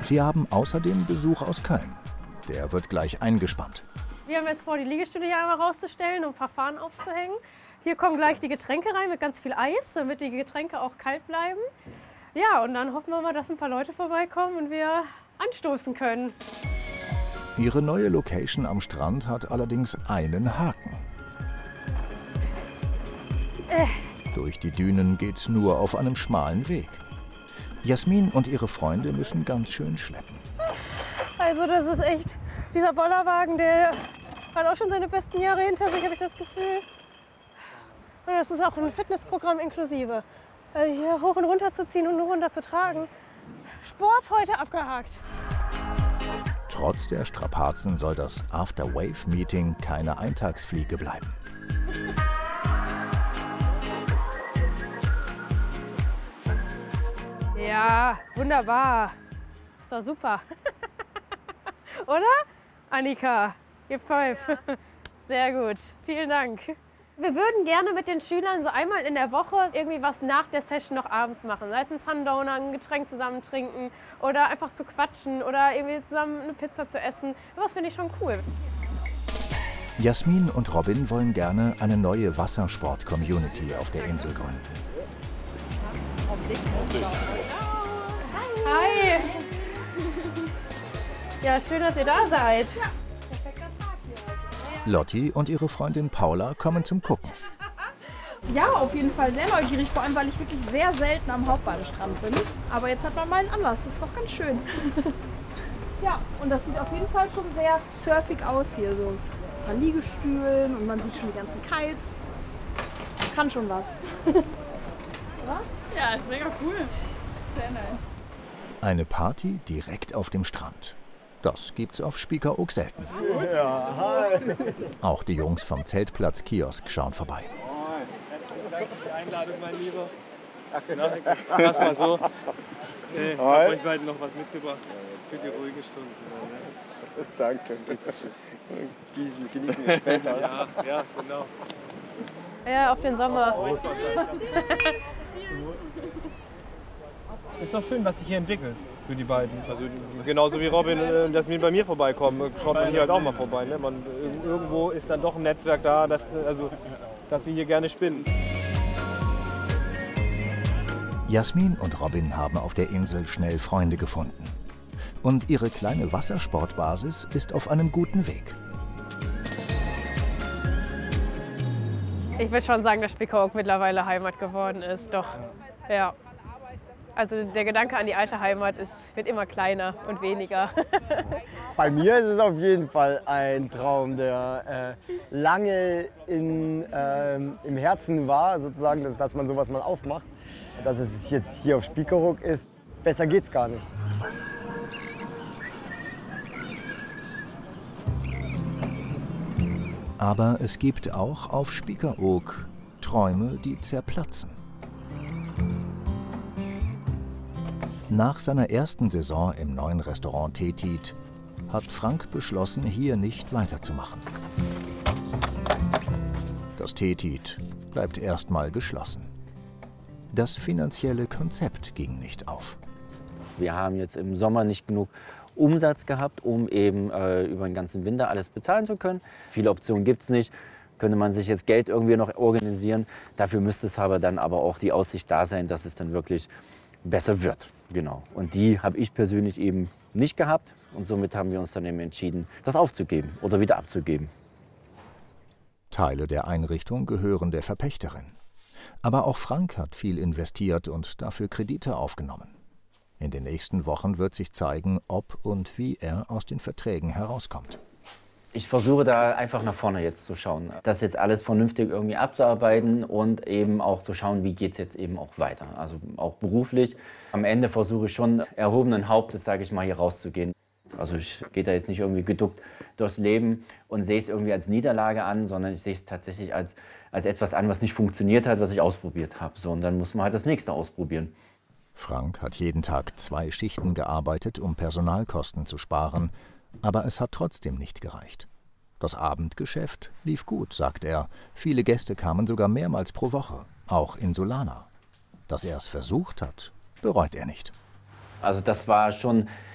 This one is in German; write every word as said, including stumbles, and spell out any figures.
Sie haben außerdem Besuch aus Köln. Der wird gleich eingespannt. Wir haben jetzt vor, die Liegestühle hier einmal rauszustellen und ein paar Fahnen aufzuhängen. Hier kommen gleich die Getränke rein mit ganz viel Eis, damit die Getränke auch kalt bleiben. Ja, und dann hoffen wir mal, dass ein paar Leute vorbeikommen und wir anstoßen können. Ihre neue Location am Strand hat allerdings einen Haken. Äh. Durch die Dünen geht's nur auf einem schmalen Weg. Jasmin und ihre Freunde müssen ganz schön schleppen. Also das ist echt, dieser Bollerwagen, der hat auch schon seine besten Jahre hinter sich, habe ich das Gefühl. Und das ist auch ein Fitnessprogramm inklusive. Also hier hoch und runter zu ziehen und nur runter zu tragen. Sport heute abgehakt. Trotz der Strapazen soll das After-Wave-Meeting keine Eintagsfliege bleiben. Ja, wunderbar. Ist doch super. Oder? Annika, gib fünf. Ja. Sehr gut. Vielen Dank. Wir würden gerne mit den Schülern so einmal in der Woche irgendwie was nach der Session noch abends machen. Sei es ein Sundowner, ein Getränk zusammen trinken oder einfach zu quatschen oder irgendwie zusammen eine Pizza zu essen. Das finde ich schon cool. Jasmin und Robin wollen gerne eine neue Wassersport-Community auf der Insel gründen. Hi! Ja, schön, dass ihr da seid. Lotti und ihre Freundin Paula kommen zum Gucken. Ja, auf jeden Fall sehr neugierig, vor allem weil ich wirklich sehr selten am Hauptbadestrand bin. Aber jetzt hat man mal einen Anlass, das ist doch ganz schön. Ja, und das sieht auf jeden Fall schon sehr surfig aus hier. So ein paar Liegestühlen und man sieht schon die ganzen Kites. Kann schon was. Oder? Ja, ist mega cool. Sehr nice. Eine Party direkt auf dem Strand. Das gibt's auf Spiekeroog selten. Ja, hi. Auch die Jungs vom Zeltplatz-Kiosk schauen vorbei. Danke für die Einladung, mein Lieber. Ach, genau. Lass mal so. Ich habe euch beiden noch was mitgebracht für die ruhigen Stunden. Ne? Danke. Genießen, genießen wir später. Ja, ja, genau. Ja, auf den Sommer. Ist doch schön, was sich hier entwickelt für die beiden. Also genauso wie Robin und Jasmin bei mir vorbeikommen, schaut man hier halt auch mal vorbei. Ne? Man, irgendwo ist dann doch ein Netzwerk da, dass, also, dass wir hier gerne spinnen. Jasmin und Robin haben auf der Insel schnell Freunde gefunden. Und ihre kleine Wassersportbasis ist auf einem guten Weg. Ich würde schon sagen, dass Spiekeroog mittlerweile Heimat geworden ist. Doch, ja. Also der Gedanke an die alte Heimat ist, wird immer kleiner und weniger. Bei mir ist es auf jeden Fall ein Traum, der äh, lange in, ähm, im Herzen war, sozusagen, dass, dass man sowas mal aufmacht. Dass es jetzt hier auf Spiekeroog ist, besser geht's gar nicht. Aber es gibt auch auf Spiekeroog Träume, die zerplatzen. Nach seiner ersten Saison im neuen Restaurant Tetit hat Frank beschlossen, hier nicht weiterzumachen. Das Tetit bleibt erstmal geschlossen. Das finanzielle Konzept ging nicht auf. Wir haben jetzt im Sommer nicht genug Umsatz gehabt, um eben äh, über den ganzen Winter alles bezahlen zu können. Viele Optionen gibt es nicht. Könnte man sich jetzt Geld irgendwie noch organisieren. Dafür müsste es aber dann aber auch die Aussicht da sein, dass es dann wirklich besser wird. Genau. Und die habe ich persönlich eben nicht gehabt. Und somit haben wir uns dann eben entschieden, das aufzugeben oder wieder abzugeben. Teile der Einrichtung gehören der Verpächterin. Aber auch Frank hat viel investiert und dafür Kredite aufgenommen. In den nächsten Wochen wird sich zeigen, ob und wie er aus den Verträgen herauskommt. Ich versuche da einfach nach vorne jetzt zu schauen, das jetzt alles vernünftig irgendwie abzuarbeiten und eben auch zu schauen, wie geht es jetzt eben auch weiter, also auch beruflich. Am Ende versuche ich schon erhobenen Hauptes, sage ich mal, hier rauszugehen. Also ich gehe da jetzt nicht irgendwie geduckt durchs Leben und sehe es irgendwie als Niederlage an, sondern ich sehe es tatsächlich als, als etwas an, was nicht funktioniert hat, was ich ausprobiert habe. So, und dann muss man halt das nächste ausprobieren. Frank hat jeden Tag zwei Schichten gearbeitet, um Personalkosten zu sparen. Aber es hat trotzdem nicht gereicht. Das Abendgeschäft lief gut, sagt er. Viele Gäste kamen sogar mehrmals pro Woche, auch in Solana. Dass er es versucht hat, bereut er nicht. Also das war schon